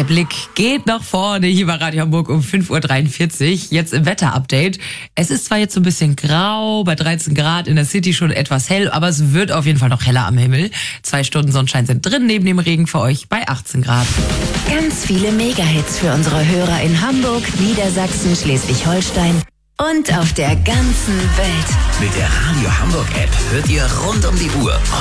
Der Blick geht nach vorne hier bei Radio Hamburg um 5.43 Uhr. Jetzt im Wetterupdate. Es ist zwar jetzt so ein bisschen grau, bei 13 Grad in der City schon etwas hell, aber es wird auf jeden Fall noch heller am Himmel. 2 Stunden Sonnenschein sind drin, neben dem Regen für euch bei 18 Grad. Ganz viele Megahits für unsere Hörer in Hamburg, Niedersachsen, Schleswig-Holstein und auf der ganzen Welt. Mit der Radio Hamburg App hört ihr rund um die Uhr